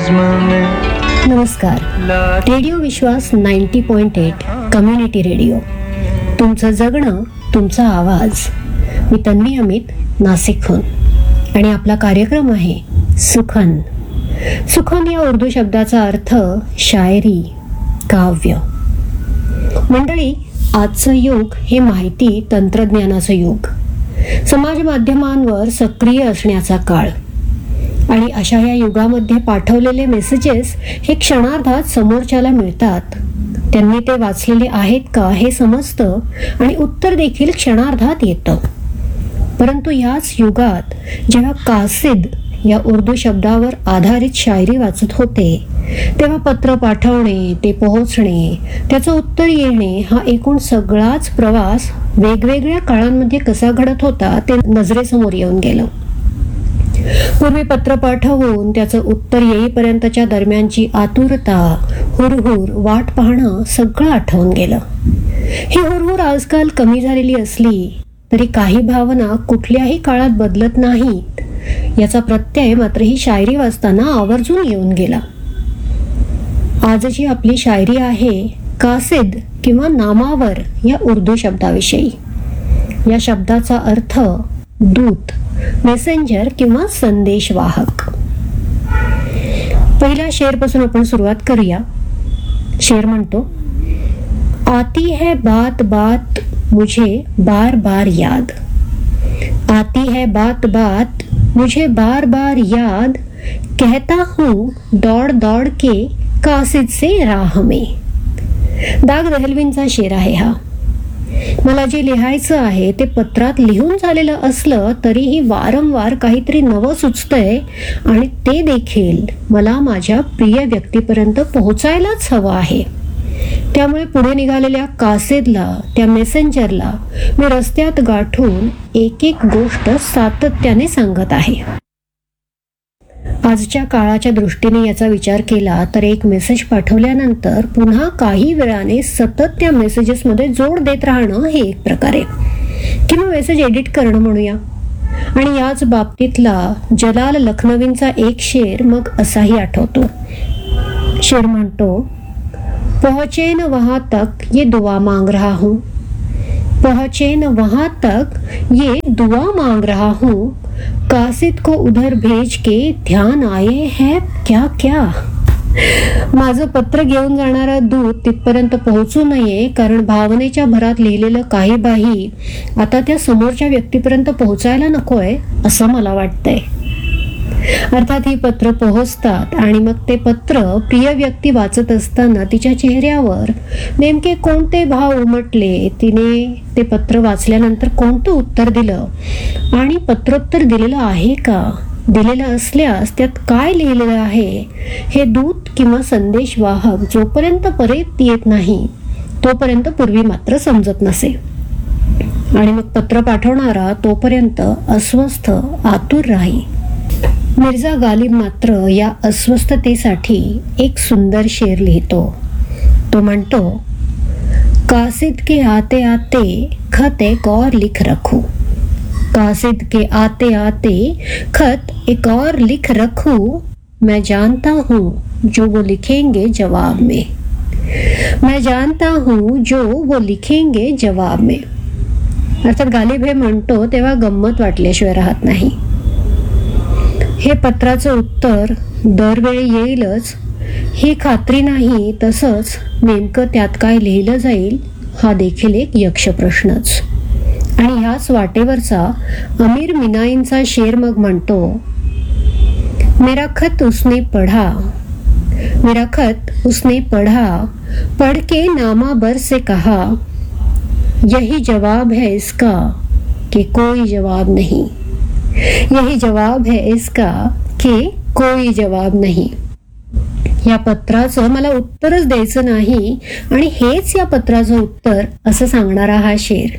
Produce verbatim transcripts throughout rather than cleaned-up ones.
नमस्कार. रेडिओ विश्वास ninety point eight community radio. तुमचं जगणं तुमचा आवाज. मी तन्वी अमित, नाशिकहून, आणि आपला कार्यक्रम आहे सुखन. सुखन या उर्दू शब्दाचा अर्थ शायरी, काव्य. मंडळी, आजचं युग हे माहिती तंत्रज्ञानाचं युग, समाज माध्यमांवर सक्रिय असण्याचा काळ. आणि अशा या युगामध्ये पाठवलेले मेसेजेस हे क्षणार्धात समोरच्याला मिळतात. त्यांनी ते वाचलेले आहेत का हे समजतं आणि उत्तर देखील क्षणार्धात येतं. परंतु याच युगात जेव्हा कासिद या उर्दू शब्दावर आधारित शायरी वाचत होते, तेव्हा पत्र पाठवणे, ते पोहोचणे, त्याचं उत्तर येणे, हा एकूण सगळाच प्रवास वेगवेगळ्या काळांमध्ये कसा घडत होता ते नजरेसमोर येऊन गेलं. पूर्वी पत्र पाठवून त्याचं उत्तर येईपर्यंतच्या दरम्यानची आतुरता, हुरहुर, वाट पाहणं सगळं आठवून गेलं. ही हुरहुर आजकाल कमी झालेली असली तरी काही भावना कुठल्याही काळात बदलत नाहीत याचा प्रत्यय मात्र ही शायरी वाचताना आवर्जून येऊन गेला. आजची आपली शायरी आहे कासिद किंवा नामावर या उर्दू शब्दाविषयी. या शब्दाचा अर्थ दूत, मेसेंजर किंवा संदेशवाहक. पहिल्या शेरपासून आपण सुरुवात करूया. शेर म्हणतो, आती है बात बात मुझे बार बार याद. आती है बात बात मुझे बार बार याद. कहता हूँ दौड़ दौड़ के कासिद से राह में. दाग दहलवींचा शेर आहे हा. मला जे लिहायचं आहे ते पत्रात लिहून झालेलं असलं तरीही वारंवार काहीतरी नवं सुचतंय आणि ते देखील मला माझ्या प्रिय व्यक्तीपर्यंत पोहोचायलाच हवं आहे. त्यामुळे पुढे निघालेल्या कासिदला, त्या मेसेंजरला मी रस्त्यात गाठून एक एक गोष्ट सातत्याने सांगत आहे. आजच्या काळाच्या दृष्टीने याचा विचार केला तर एक मेसेज पाठवल्यानंतर पुन्हा काही वेळाने सतत त्या मेसेजेसमध्ये जोड देत राहणं हे एक प्रकारे, किंवा मेसेज एडिट करणं म्हणूया. आणि याच बाबतीतला जलाल लखनवींचा एक शेर मग असाही आठवतो. शेर म्हणतो, पहुंचे न वहां तक ये दुआ मांग रहा हूँ. पहुंचे न वहां तक ये दुआ मांग रहा हूँ. कासिद को उधर भेज के ध्यान आए है क्या क्या. माझं पत्र घेऊन जाणारा दूत तिथपर्यंत पोहोचू नये कारण भावनेच्या भरात लिहिलेलं काही बाही आता त्या समोरच्या व्यक्तीपर्यंत पोहोचायला नकोय असं मला वाटतंय. अर्थात ही पत्र पोहोचतात आणि मग ते पत्र प्रिय व्यक्ती वाचत असताना तिच्या चेहऱ्यावर नेमके कोणते भाव उमटले, तिने ते पत्र वाचल्यानंतर कोणतं उत्तर दिलं आणि पत्रोत्तर दिलेलं आहे का, दिलेलं असल्यास त्यात काय लिहिलेलं आहे, हे दूत किंवा संदेशवाहक जोपर्यंत परत येत नाही तोपर्यंत पूर्वी मात्र समजत नसे. आणि मग पत्र पाठवणारा तोपर्यंत अस्वस्थ, आतुर राही. मिर्झा गालिब मात्र या अस्वस्थतेसाठी एक सुंदर शेर लिहितो. तो म्हणतो, कासिद के आते आते खत एक और लिख रखूं. कासिद के आते आते खत एक और लिख रखूं. मैं जानता हूँ जो वो लिखेंगे जवाब में. मैं जानता हूँ जो वो लिखेंगे जवाब में. अर्थात गालिब हे म्हणतो तेव्हा गंमत वाटल्याशिवाय राहत नाही. हे पत्राचं उत्तर दरवेळी येईलच ही खात्री नाही, तसंच नेमकं त्यात काय लिहिलं जाईल हा देखील एक यक्ष प्रश्नच. आणि ह्याच वाटेवरचा अमीर मिनाईंचा शेर मग म्हणतो, मेरा खत उसने पढ़ा. मेरा खत उसने पढ़ा. पढ़ के नामा बर से कहा. यही जवाब है इसका कि कोई जवाब नहीं. यही जवाब है इसका कि कोई जवाब नहीं. या पत्राचं मला उत्तरच द्यायचं नाही आणि हेच या पत्राचं उत्तर असं सांगणारा हा शेर.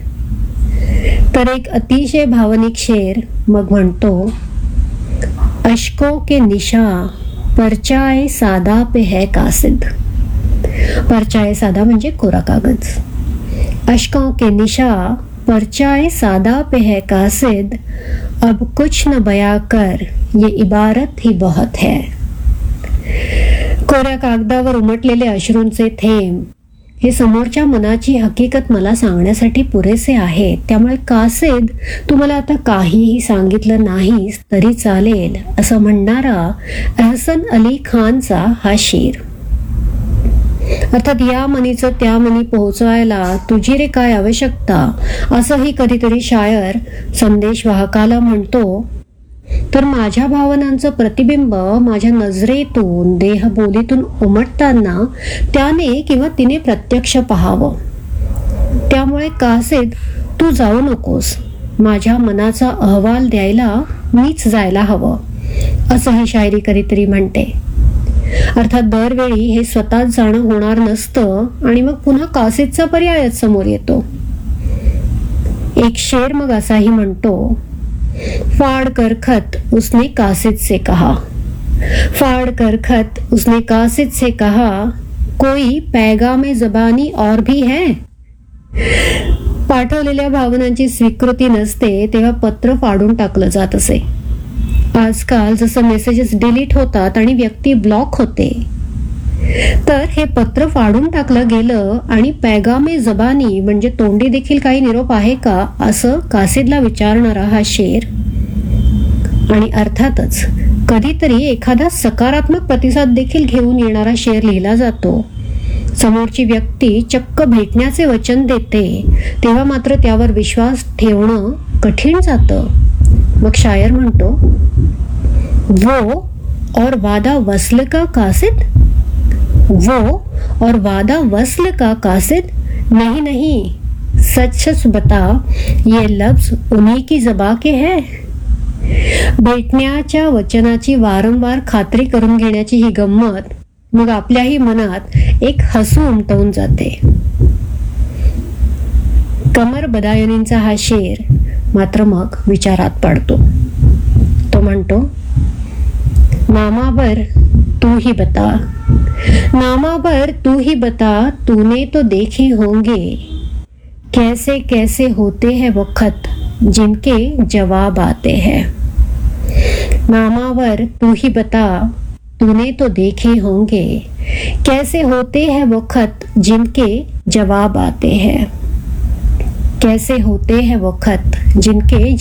तर एक अतिशय भावनिक शेर मग म्हणतो, अश्कों के निशा परचाए सादा पे है कासिद. परचाए सादा म्हणजे कोरा कागज. अश्कों के निशा परचाए सादा पे है कासिद. अब कुछ न बया कर ये इबारत ही बहुत है. कोऱ्या कागदावर उमटलेले अश्रूंचे थेंब हे समोरच्या मनाची हकीकत मला सांगण्यासाठी पुरेसे आहेत. त्यामुळे कासेद, तू मला आता काहीही सांगितलं नाहीस तरी चालेल असं म्हणणारा अहसन अली खानचा हा शेर. अर्थात या मनीचं त्या मनी पोहोचवायला तुझी रे काय आवश्यकता असंही कधीतरी शायर संदेश वाहकाला म्हणतो. तर माझ्या भावनांचं प्रतिबिंब माझ्या नजरेतून देहबोलीतून उमटताना त्याने किंवा तिने प्रत्यक्ष पाहावं. त्यामुळे कासेद, तू जाऊ नकोस, माझ्या मनाचा अहवाल द्यायला मीच जायला हवं असं ही शायरी कधीतरी म्हणते. अर्थात दरवेळी हे स्वतःच जाणं होणार नसतं आणि मग पुन्हा कासेदचा पर्यायच समोर येतो. एक शेर मग असाही म्हणतो, फाड़ कर खत उसने कासिद से कहा, फाड़ कर खत उसने कासिद से कहा, कोई पैगामे जबानी और भी है. पाठवलेल्या भावनांची स्वीकृती नसते तेव्हा पत्र फाडून टाकलं जात असे. आजकाल जसं मेसेजेस डिलीट होतात आणि व्यक्ती ब्लॉक होते, तर हे पत्र फाडून टाकलं गेलं आणि पैगामे जबानी म्हणजे तोंडी देखील काही निरोप आहे का असं कासिदला विचारणारा हा शेर. आणि अर्थातच कधीतरी एखादा सकारात्मक प्रतिसाद देखील घेऊन येणारा शेर लिहिला जातो. समोरची व्यक्ती चक्क भेटण्याचे वचन देते तेव्हा मात्र त्यावर विश्वास ठेवणं कठीण जातं. मग शायर म्हणतो, वो और वादा वस्ल का कासिद, वो और वादा वस्ल का कासिद, नहीं नहीं सच सच बता ये लफ्ज उन्हीं की जबा के है. भेटण्याच्या वचनाची वारंवार खात्री करून घेण्याची ही गंमत मग आपल्याही मनात एक हसू उमटवून जाते. कमर बदायुनींचा हा शेर मात्र मग विचारात पडतो. तो म्हणतो, नामावर तू ही बता, नामावर तू ही बता, तूने तो देखे होंगे, कैसे कैसे होते हैं वो खत जिनके जवाब आते हैं. नामावर तू ही बता, तूने तो देखे होंगे, कैसे होते हैं वो खत जिनके जवाब आते हैं, कैसे होते हैं वो खत जिनके